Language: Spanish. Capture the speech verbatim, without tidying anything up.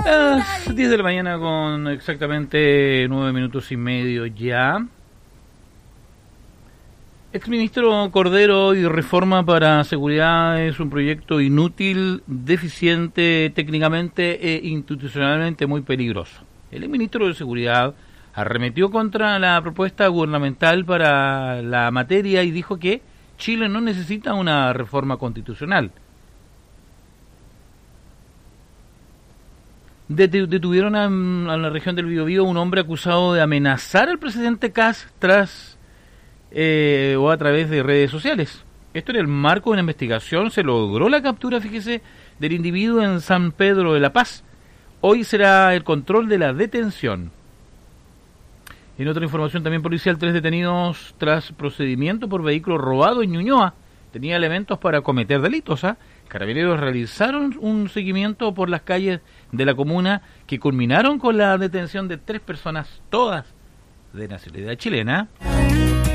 Las diez de la mañana con exactamente nueve minutos y medio ya. Exministro Cordero y reforma para seguridad es un proyecto inútil, deficiente técnicamente e institucionalmente muy peligroso. El exministro de Seguridad arremetió contra la propuesta gubernamental para la materia y dijo que Chile no necesita una reforma constitucional. Detuvieron a, a la región del Biobío un hombre acusado de amenazar al presidente Kast tras eh, o a través de redes sociales. Esto en el marco de una investigación se logró la captura, fíjese, del individuo en San Pedro de la Paz. Hoy será el control de la detención. En otra información también policial, tres detenidos tras procedimiento por vehículo robado en Ñuñoa. Tenía elementos para cometer delitos, ¿ah? ¿eh? Carabineros realizaron un seguimiento por las calles de la comuna que culminaron con la detención de tres personas, todas de nacionalidad chilena.